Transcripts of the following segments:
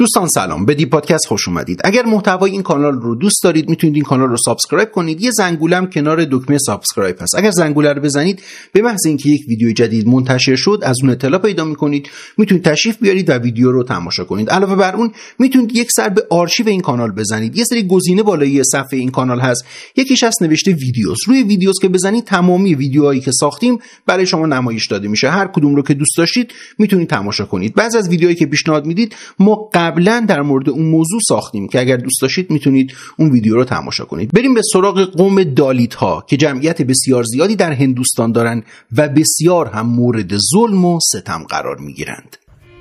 دوستان سلام، به دی پادکست خوش اومدید. اگر محتوای این کانال رو دوست دارید میتونید این کانال رو سابسکرایب کنید. یه زنگوله هم کنار دکمه سابسکرایب هست. اگر زنگوله رو بزنید به محض اینکه یک ویدیو جدید منتشر شد از اون اطلاع پیدا میکنید، میتونید تشریف بیارید و ویدیو رو تماشا کنید. علاوه بر اون میتونید یک سر به آرشیو این کانال بزنید. یه سری گزینه بالای صفحه این کانال هست، یکیش هست نوشته ویدیوز. روی ویدیوز که بزنید تمامی ویدیوهایی که ساختیم برای شما نمایش داده میشه. هر کدوم رو که دوست داشتید میتونید تماشا کنید. بعضی از ویدیوهایی که پیشنهاد میدید ما قبلا در مورد اون موضوع ساختیم که اگر دوست داشتید میتونید اون ویدیو رو تماشا کنید. بریم به سراغ قوم دالیت ها که جمعیت بسیار زیادی در هندوستان دارن و بسیار هم مورد ظلم و ستم قرار میگیرند.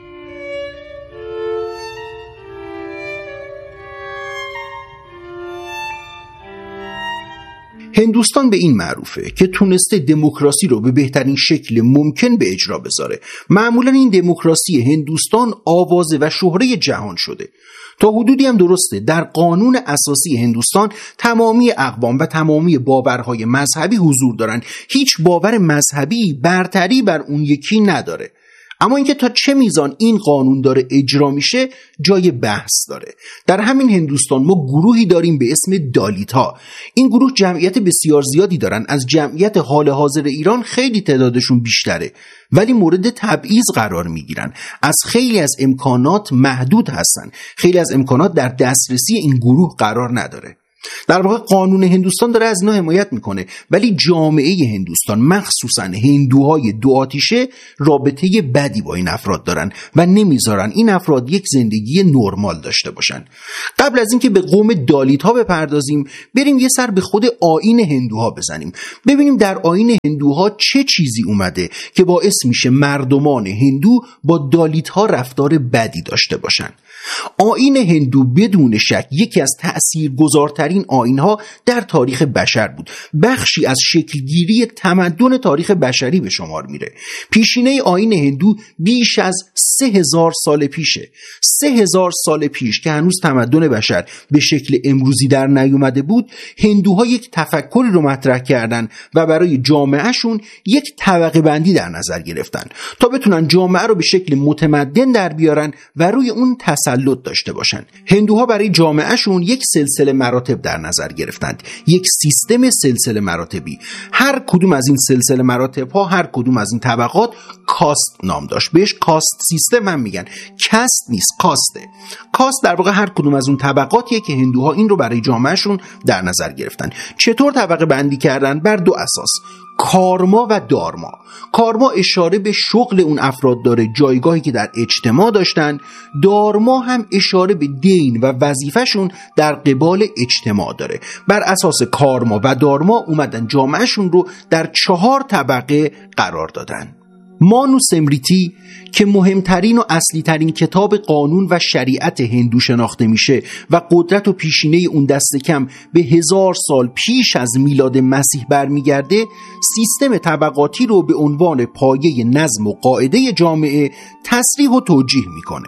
هندوستان به این معروفه که تونسته دموکراسی رو به بهترین شکل ممکن به اجرا بذاره. معمولا این دموکراسی هندوستان آوازه و شهره جهان شده. تا حدودی هم درسته، در قانون اساسی هندوستان تمامی اقوام و تمامی باورهای مذهبی حضور دارن. هیچ باور مذهبی برتری بر اون یکی نداره. اما اینکه تا چه میزان این قانون داره اجرا میشه جای بحث داره. در همین هندوستان ما گروهی داریم به اسم دالیت ها. این گروه جمعیت بسیار زیادی دارن. از جمعیت حال حاضر ایران خیلی تعدادشون بیشتره، ولی مورد تبعیض قرار میگیرن. از خیلی از امکانات محدود هستن. خیلی از امکانات در دسترسی این گروه قرار نداره. در واقع قانون هندوستان داره از اینا حمایت میکنه، ولی جامعه هندوستان مخصوصا هندوهای دو آتیشه رابطه بدی با این افراد دارن و نمیذارن این افراد یک زندگی نرمال داشته باشن. قبل از اینکه به قوم دالیت ها بپردازیم، بریم یه سر به خود آیین هندوها بزنیم، ببینیم در آیین هندوها چه چیزی اومده که باعث میشه مردمان هندو با دالیت ها رفتار بدی داشته باشن. آیین هندو بدون شک یکی از تأثیرگذارترین آیین‌ها در تاریخ بشر بود. بخشی از شکلگیری تمدن تاریخ بشری به شمار میره. پیشینه آیین هندو بیش از 3000 سال پیشه. 3000 سال پیش که هنوز تمدن بشر به شکل امروزی در نیومده بود، هندوها یک تفکری رو مطرح کردن و برای جامعهشون یک طبقه بندی در نظر گرفتن تا بتونن جامعه رو به شکل متمدن در بیارن و روی اون تسلط داشته باشن. هندوها برای جامعهشون یک سلسله مراتب در نظر گرفتند، یک سیستم سلسله مراتبی. هر کدوم از این سلسله مراتب ها، هر کدوم از این طبقات کاست نام داشت. بهش کاست سیستم هم میگن. کاست نیست، کاسته. کاست در واقع هر کدوم از اون طبقاتیه که هندوها این رو برای جامعهشون در نظر گرفتن. چطور طبقه بندی کردن؟ بر دو اساس: کارما و دارما. کارما اشاره به شغل اون افراد داره، جایگاهی که در اجتماع داشتن. دارما هم اشاره به دین و وظیفهشون در قبال اجتماع داره. بر اساس کارما و دارما اومدن جامعهشون رو در 4 طبقه قرار دادن. مانو سمریتی که مهمترین و اصلی ترین کتاب قانون و شریعت هندو شناخته میشه و قدرت و پیشینه اون دست کم به 1000 سال پیش از میلاد مسیح برمیگرده، سیستم طبقاتی رو به عنوان پایه نظم و قاعده جامعه تصریح و توجیه میکنه.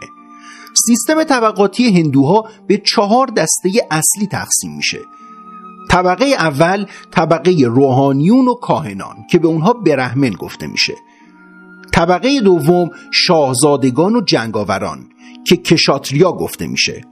سیستم طبقاتی هندوها به 4 دسته اصلی تقسیم میشه. طبقه اول طبقه روحانیون و کاهنان که به اونها برهمن گفته میشه. طبقه دوم شاهزادگان و جنگاوران که کشاتریا گفته میشه.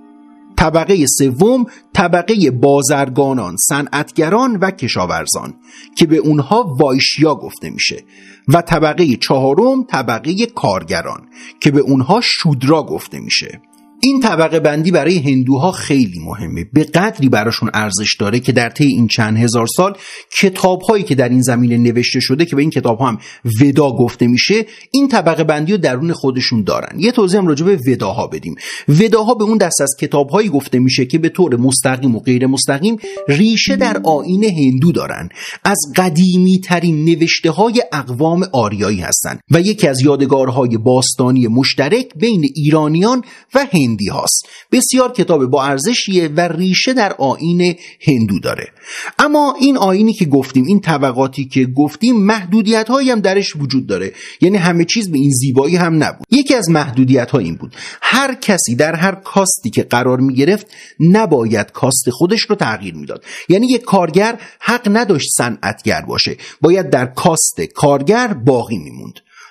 طبقه سوم طبقه بازرگانان، صنعتگران و کشاورزان که به اونها وایشیا گفته میشه. و طبقه چهارم طبقه کارگران که به اونها شودرا گفته میشه. این طبقه بندی برای هندوها خیلی مهمه، به قدری براشون ارزش داره که در طی این چند هزار سال کتاب‌هایی که در این زمینه نوشته شده که به این کتاب‌ها هم ودا گفته میشه، این طبقه بندی رو درون خودشون دارن. یه توضیح هم راجع به وداها بدیم. وداها به اون دست از کتاب‌هایی گفته میشه که به طور مستقیم و غیر مستقیم ریشه در آیین هندو دارن. از قدیمی‌ترین نوشته‌های اقوام آریایی هستن و یکی از یادگارهای باستانی مشترک بین ایرانیان و هندی هاست. بسیار کتاب با ارزشیه و ریشه در آیین هندو داره. اما این آیینی که گفتیم، این طبقاتی که گفتیم، محدودیت هایی هم درش وجود داره. یعنی همه چیز به این زیبایی هم نبود. یکی از محدودیت ها این بود: هر کسی در هر کاستی که قرار می گرفت نباید کاست خودش رو تغییر میداد. یعنی یک کارگر حق نداشت صنعتگر باشه، باید در کاست کارگر باقی میموند.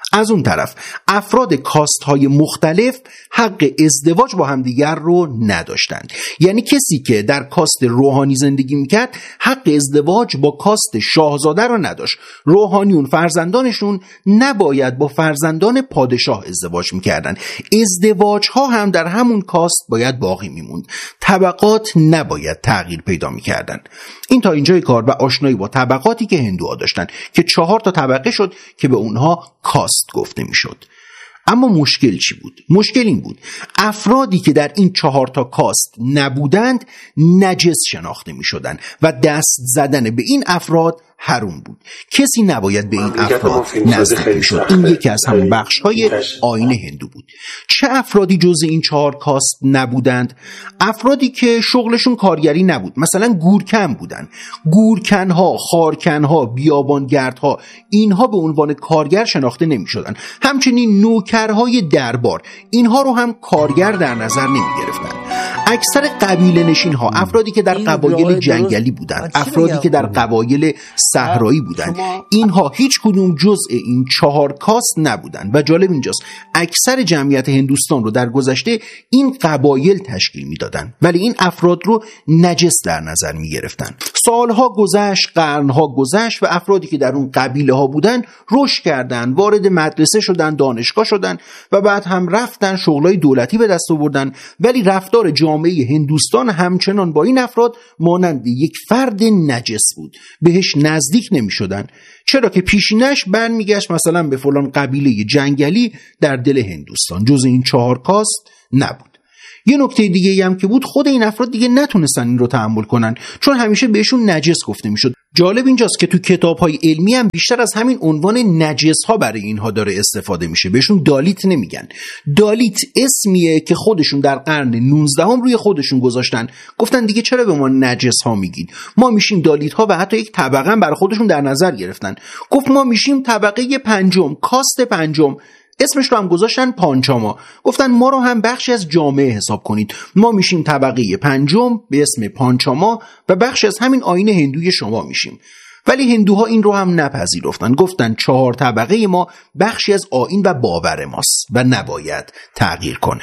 از اون طرف افراد کاست های مختلف حق ازدواج با همدیگر رو نداشتند. یعنی کسی که در کاست روحانی زندگی میکرد حق ازدواج با کاست شاهزاده رو نداشت. روحانیون فرزندانشون نباید با فرزندان پادشاه ازدواج میکردن. ازدواج ها هم در همون کاست باید باقی میموند. طبقات نباید تغییر پیدا میکردن. این تا اینجای کار و آشنایی با طبقاتی که هندوها داشتن که 4 طبقه شد که به اونها کاست گفته میشد. اما مشکل چی بود؟ مشکل این بود افرادی که در این 4 کاست نبودند نجس شناخته میشدند و دست زدن به این افراد حرام بود. کسی نباید به این افراد نزدیک میشد. این یکی از همون بخش‌های آیین هندو بود. چه افرادی جزء این 4 کاست نبودند؟ افرادی که شغلشون کارگری نبود، مثلا گورکن بودن. گورکن‌ها، خارکن‌ها، بیابانگردها، اینها به عنوان کارگر شناخته نمی‌شدند. همچنین نوکرهای دربار، اینها رو هم کارگر در نظر نمی‌گرفتند. اکثر قبیله نشین‌ها، افرادی که در قبایل جنگلی بودند، افرادی که در قبایل صحرایی بودند، اینها هیچ کدوم جزء این 4 کاست نبودند. و جالب اینجاست اکثر جمعیت هندوستان رو در گذشته این قبایل تشکیل میدادند، ولی این افراد رو نجس در نظر می گرفتن. سالها گذشت، قرنها گذشت و افرادی که در اون قبیله ها بودن رشد کردن، وارد مدرسه شدن، دانشگاه شدن و بعد هم رفتن شغلای دولتی به دست آوردن، ولی رفتار جامعه هندوستان همچنان با این افراد مانند یک فرد نجس بود. بهش نزدیک نمی شدن، چرا که پیشینش برمیگشت مثلا به فلان قبیله جنگلی در دل هندوستان، جز این 4 کاست نبود. یه نکته دیگه هم که بود، خود این افراد دیگه نتونستن این رو تحمل کنن، چون همیشه بهشون نجس گفته میشد. جالب اینجاست که تو کتاب‌های علمی هم بیشتر از همین عنوان نجس ها برای اینها داره استفاده میشه. بهشون دالیت نمیگن. دالیت اسمیه که خودشون در قرن 19 روی خودشون گذاشتن، گفتن دیگه چرا به ما نجس ها میگین؟ ما میشیم دالیت ها. و حتی یک طبقه هم برای خودشون در نظر گرفتن، گفت ما میشیم طبقه 5م، کاست 5م. اسمش رو هم گذاشتن پانچاما. گفتن ما رو هم بخشی از جامعه حساب کنید. ما میشیم طبقه 5م به اسم پانچاما و بخشی از همین آیین هندوی شما میشیم. ولی هندوها این رو هم نپذیرفتن. گفتن 4 طبقه ما بخشی از آیین و باور ماست و نباید تغییر کنه.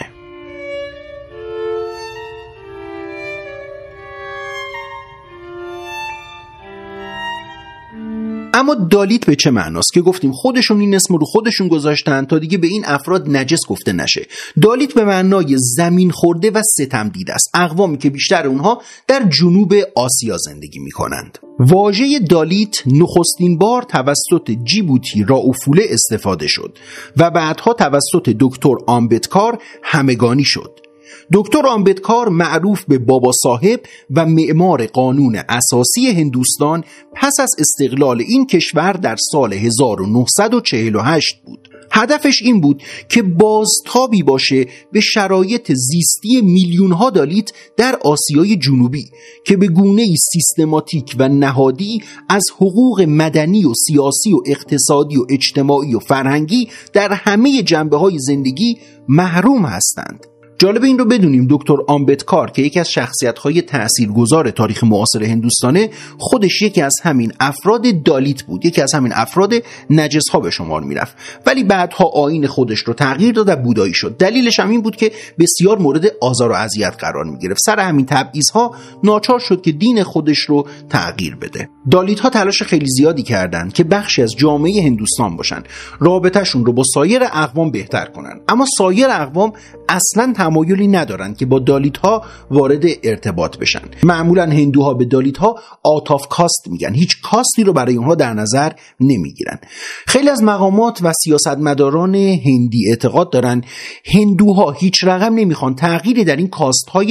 اما دالیت به چه معناست که گفتیم خودشون این اسم رو خودشون گذاشتن تا دیگه به این افراد نجس گفته نشه. دالیت به معنای زمین خورده و ستم دیده است. اقوامی که بیشتر اونها در جنوب آسیا زندگی میکنند. واژه دالیت نخستین بار توسط جیبوتی راوفوله استفاده شد و بعدها توسط دکتر آمبدکار همگانی شد. دکتر آمبدکار معروف به بابا صاحب و معمار قانون اساسی هندوستان پس از استقلال این کشور در سال 1948 بود. هدفش این بود که بازتابی باشه به شرایط زیستی میلیون‌ها دالیت در آسیای جنوبی که به گونه‌ای سیستماتیک و نهادی از حقوق مدنی و سیاسی و اقتصادی و اجتماعی و فرهنگی در همه جنبه‌های زندگی محروم هستند. جالب این رو بدونیم دکتر آمبدکار که یکی از شخصیت‌های تأثیرگذار تاریخ معاصر هندوستانه، خودش یکی از همین افراد دالیت بود، یکی از همین افراد نجس‌ها به شمار میرفت، ولی بعدها آیین خودش رو تغییر داد و بودایی شد. دلیلش هم این بود که بسیار مورد آزار و اذیت قرار میگرفت. سر همین تبعیض‌ها ناچار شد که دین خودش رو تغییر بده. دالیت‌ها تلاش خیلی زیادی کردند که بخشی از جامعه هندوستان باشن، رابطه‌شون رو با سایر اقوام بهتر کنن، اما سایر اقوام اصلاً تمایلی ندارن که با دالیت ها وارد ارتباط بشن. معمولا هندوها به دالیت ها آوت آف کاست میگن، هیچ کاستی رو برای اونها در نظر نمیگیرن. خیلی از مقامات و سیاستمداران هندی اعتقاد دارن هندوها هیچ رقم نمیخوان تغییری در این کاست های